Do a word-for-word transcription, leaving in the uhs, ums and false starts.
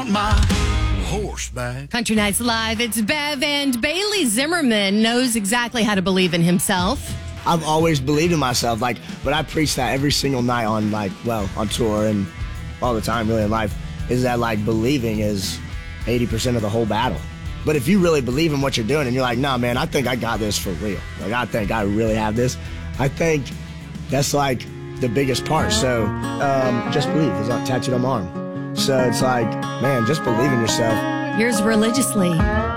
on my horseback. Country Nights Live, it's Bev, and Bailey Zimmerman knows exactly how to believe in himself. I've always believed in myself, like, but I preach that every single night on, like, well, on tour and all the time, really, in life, is that, like, believing is eighty percent of the whole battle. But if you really believe in what you're doing and you're like, nah, man, I think I got this for real. Like, I think I really have this. I think that's, like, the biggest part. So, um, just believe is tattooed on my arm. So it's like, man, just believe in yourself. Here's Religiously.